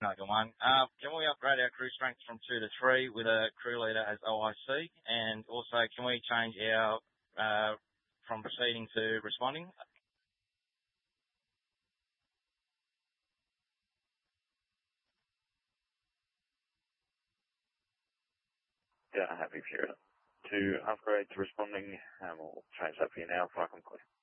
No, good one. Can we upgrade our crew strength from 2 to 3 with a crew leader as OIC? And also, can we change our from proceeding to responding? Yeah, happy for you to upgrade to responding. We'll change that for you now if I can clear.